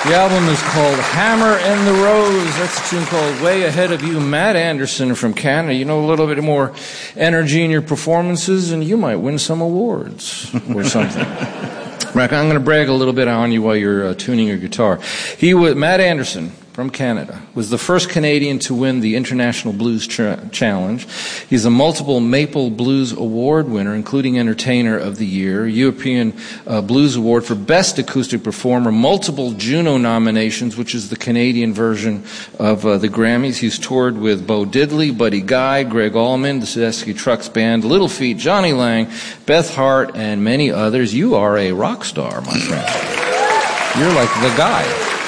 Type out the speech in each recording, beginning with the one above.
The album is called Hammer and the Rose. That's a tune called Way Ahead of You. Matt Anderson from Canada. You know, a little bit more energy in your performances, and you might win some awards or something. Matt, I'm going to brag a little bit on you while you're tuning your guitar. Matt Anderson from Canada was the first Canadian to win the International Blues Challenge. He's a multiple Maple Blues Award winner, including Entertainer of the Year, European Blues Award for Best Acoustic Performer, multiple Juno nominations, which is the Canadian version of the Grammys. He's toured with Bo Diddley, Buddy Guy, Greg Allman, the Tedeschi Trucks Band, Little Feat, Johnny Lang, Beth Hart, and many others. You are a rock star, my friend. You're like the guy.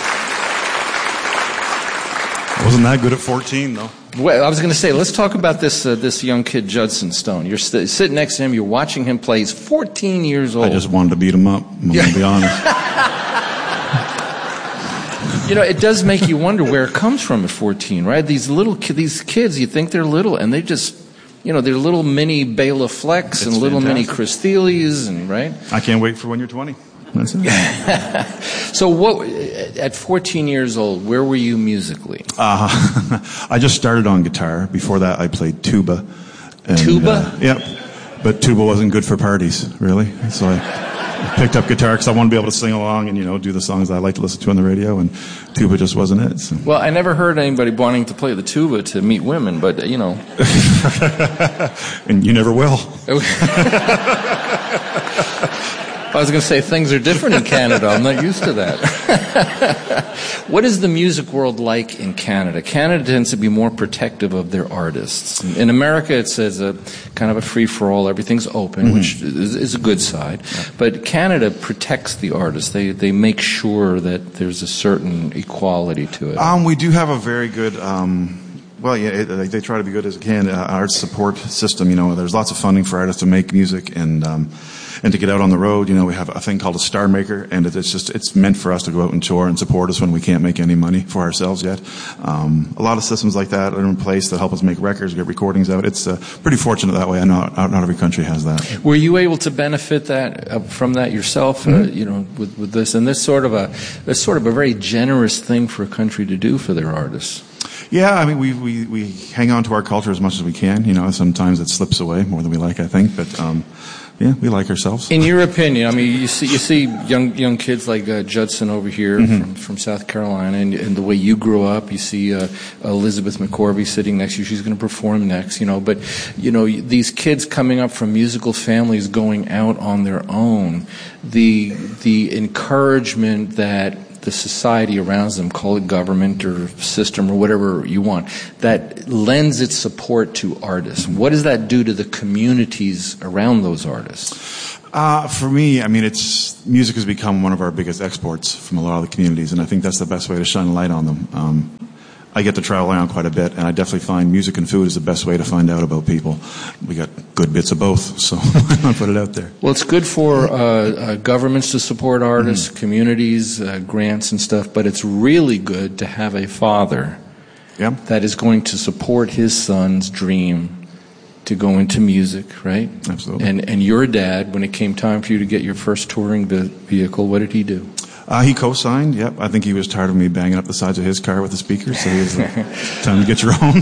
I wasn't that good at 14, though. Well, I was going to say, let's talk about this young kid, Judson Stone. You're sitting next to him, you're watching him play. He's 14 years old. I just wanted to beat him up, I'm going to be honest. You know, it does make you wonder where it comes from at 14, right? These kids, you think they're little, and they just, you know, they're little mini Bela Flecks and little mini Chris Thieles, and right? I can't wait for when you're 20. That's it. So at 14 years old, where were you musically? I just started on guitar. Before that, I played tuba. And, tuba? Yeah. But tuba wasn't good for parties, really. So I picked up guitar because I wanted to be able to sing along and, you know, do the songs I like to listen to on the radio, and tuba just wasn't it. So. Well, I never heard anybody wanting to play the tuba to meet women, but, you know. And you never will. I was going to say things are different in Canada. I'm not used to that. What is the music world like in Canada? Canada tends to be more protective of their artists. In America, it's a kind of a free-for-all. Everything's open, which is a good side. But Canada protects the artists. They make sure that there's a certain equality to it. We do have a very good... they try to be good as it can. Arts support system, you know, there's lots of funding for artists to make music and to get out on the road. You know, we have a thing called a Star Maker, and it's meant for us to go out and tour and support us when we can't make any money for ourselves yet. A lot of systems like that are in place that help us make records, get recordings out. It's pretty fortunate that way. I know not every country has that. Were you able to benefit from that yourself? You know, with this, and this sort of a very generous thing for a country to do for their artists. Yeah, I mean, we hang on to our culture as much as we can. You know, sometimes it slips away more than we like, I think. But yeah, we like ourselves. In your opinion, I mean, you see young kids like Judson over here from South Carolina, and the way you grew up. You see Elizabeth McCorvey sitting next to you. She's going to perform next, you know. But you know, these kids coming up from musical families, going out on their own, the encouragement that the society around them, call it government or system or whatever you want, that lends its support to artists. What does that do to the communities around those artists? For me, I mean, music has become one of our biggest exports from a lot of the communities, and I think that's the best way to shine a light on them. I get to travel around quite a bit, and I definitely find music and food is the best way to find out about people. We got good bits of both, so why not put it out there? Well, it's good for governments to support artists, communities, grants and stuff, but it's really good to have a father that is going to support his son's dream to go into music, right? Absolutely. And your dad, when it came time for you to get your first touring vehicle, what did he do? He co-signed, yep. I think he was tired of me banging up the sides of his car with the speakers, so he was like, time to get your own.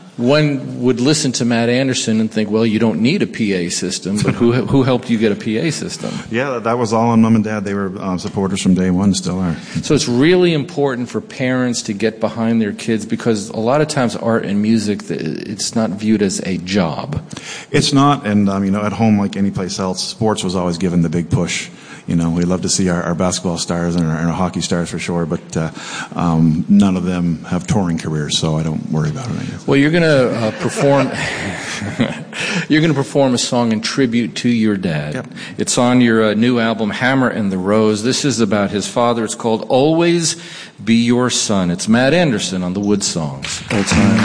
One would listen to Matt Anderson and think, well, you don't need a PA system, but who helped you get a PA system? Yeah, that was all on Mom and Dad. They were supporters from day one, still are. So it's really important for parents to get behind their kids, because a lot of times art and music, it's not viewed as a job. It's not, and you know, at home, like any place else, sports was always given the big push. You know, we love to see our basketball stars and our hockey stars for sure, but none of them have touring careers, so I don't worry about it, I guess. Well, you're going to perform. You're going to perform a song in tribute to your dad. Yep. It's on your new album, Hammer and the Rose. This is about his father. It's called Always Be Your Son. It's Matt Anderson on the Wood Songs. Old time.